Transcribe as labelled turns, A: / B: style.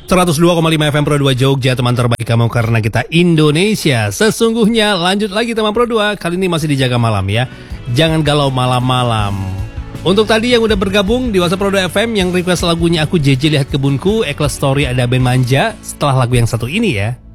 A: 102,5 FM Pro 2 Jogja, teman terbaik kamu karena kita Indonesia. Sesungguhnya lanjut lagi teman Pro 2, kali ini masih dijaga malam ya. Jangan galau malam-malam. Untuk tadi yang udah bergabung di WhatsApp Pro 2 FM yang request lagunya Aku JJ Lihat Kebunku, Eklas Story ada band Manja. Setelah lagu yang satu ini ya.